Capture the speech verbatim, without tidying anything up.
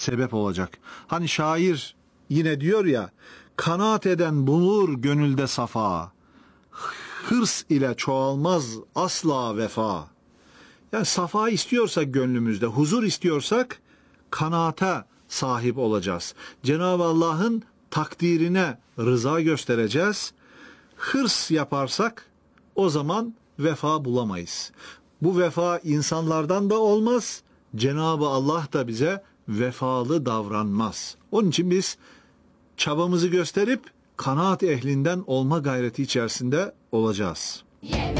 sebep olacak. Hani şair yine diyor ya, kanaat eden bulur gönülde safa, hırs ile çoğalmaz asla vefa. Yani safa istiyorsak gönlümüzde, huzur istiyorsak kanaate sahip olacağız. Cenab-ı Allah'ın takdirine rıza göstereceğiz. Hırs yaparsak o zaman vefa bulamayız. Bu vefa insanlardan da olmaz. Cenab-ı Allah da bize vefalı davranmaz. Onun için biz çabamızı gösterip kanaat ehlinden olma gayreti içerisinde olacağız.